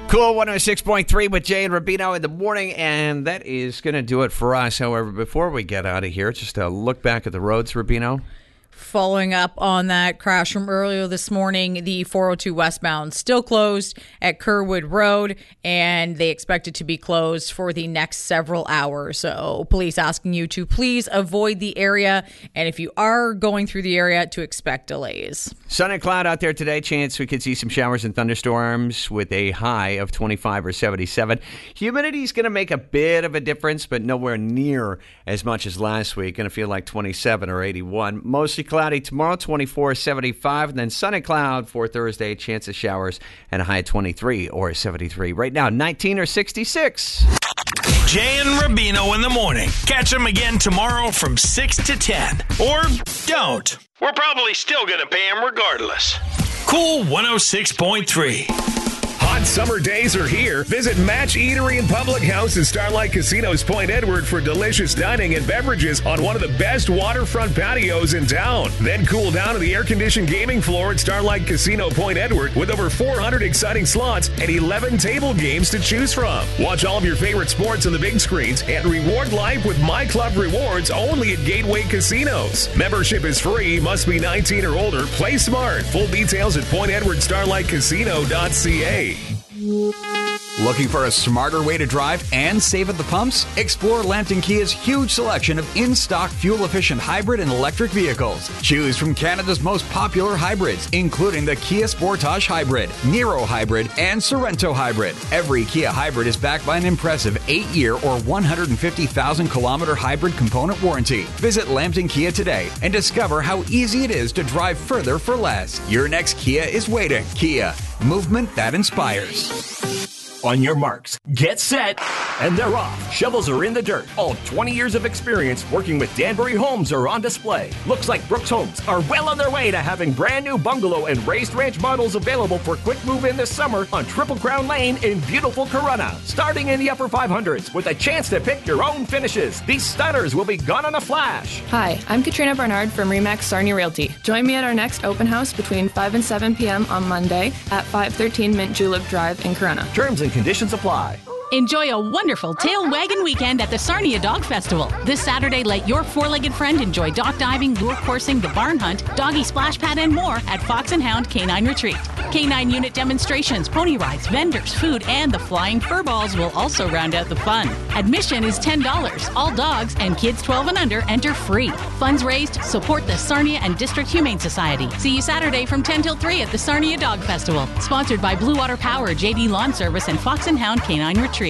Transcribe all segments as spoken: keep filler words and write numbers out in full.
Cool one oh six point three with Jay and Rubino in the morning, and that is going to do it for us. However, before we get out of here, just a look back at the roads, Rubino. Following up on that crash from earlier this morning, the four oh two westbound still closed at Kerwood Road, and they expect it to be closed for the next several hours. So police asking you to please avoid the area, and if you are going through the area, to expect delays. Sun and cloud out there today. Chance we could see some showers and thunderstorms with a high of twenty-five or seventy-seven. Humidity is going to make a bit of a difference, but nowhere near as much as last week. Going to feel like twenty-seven or eighty-one. Mostly cloudy tomorrow, twenty-four or seventy-five. And then sun and cloud for Thursday. Chance of showers and a high of twenty-three or seventy-three. Right now, nineteen or sixty-six. Jay and Rubino in the morning. Catch them again tomorrow from six to ten. Or don't. We're probably still going to pay them regardless. Cool one oh six point three. Hot summer days are here. Visit Match Eatery and Public House in Starlight Casino's Point Edward for delicious dining and beverages on one of the best waterfront patios in town. Then cool down to the air-conditioned gaming floor at Starlight Casino Point Edward with over four hundred exciting slots and eleven table games to choose from. Watch all of your favorite sports on the big screens and reward life with My Club Rewards only at Gateway Casinos. Membership is free, must be nineteen or older. Play smart. Full details at point edward starlight casino dot c a. Looking for a smarter way to drive and save at the pumps? Explore Lambton Kia's huge selection of in-stock fuel-efficient hybrid and electric vehicles. Choose from Canada's most popular hybrids, including the Kia Sportage Hybrid, Niro Hybrid, and Sorento Hybrid. Every Kia hybrid is backed by an impressive eight-year or one hundred fifty thousand kilometer hybrid component warranty. Visit Lambton Kia today and discover how easy it is to drive further for less. Your next Kia is waiting. Kia, movement that inspires. On your marks, get set, and they're off. Shovels are in the dirt. All twenty years of experience working with Danbury Homes are on display. Looks like Brooks Homes are well on their way to having brand new bungalow and raised ranch models available for quick move-in this summer on Triple Crown Lane in beautiful Corunna. Starting in the upper five hundreds with a chance to pick your own finishes. These stunners will be gone in a flash. Hi, I'm Katrina Barnard from Remax Sarnia Realty. Join me at our next open house between five and seven p.m. on Monday at five thirteen Mint Julep Drive in Corunna. Terms and conditions apply. Enjoy a wonderful tail wagging weekend at the Sarnia Dog Festival. This Saturday, let your four-legged friend enjoy dock diving, lure coursing, the barn hunt, doggy splash pad, and more at Fox and Hound Canine Retreat. Canine unit demonstrations, pony rides, vendors, food, and the flying fur balls will also round out the fun. Admission is ten dollars. All dogs and kids twelve and under enter free. Funds raised support the Sarnia and District Humane Society. See you Saturday from ten till three at the Sarnia Dog Festival. Sponsored by Blue Water Power, J D Lawn Service, and Fox and Hound Canine Retreat.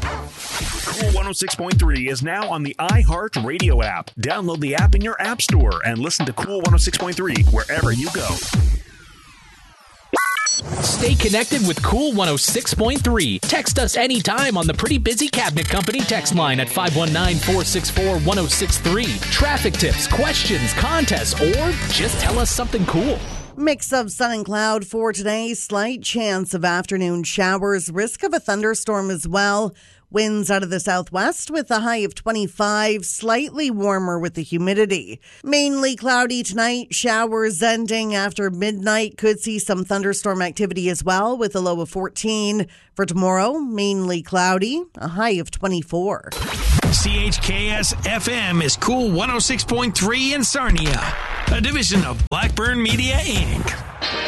Cool one oh six point three is now on the iHeart Radio app. Download the app in your app store and listen to Cool one oh six point three wherever you go. Stay connected with Cool one oh six point three. Text us anytime on the Pretty Busy Cabinet Company text line at five one nine, four six four, one oh six three. Traffic tips, questions, contests, or just tell us something cool. Mix of sun and cloud for today. Slight chance of afternoon showers. Risk of a thunderstorm as well. Winds out of the southwest with a high of twenty-five. Slightly warmer with the humidity. Mainly cloudy tonight. Showers ending after midnight. Could see some thunderstorm activity as well with a low of fourteen. For tomorrow, mainly cloudy. A high of twenty-four. C H K S F M is Cool one oh six point three in Sarnia, a division of Blackburn Media, Incorporated.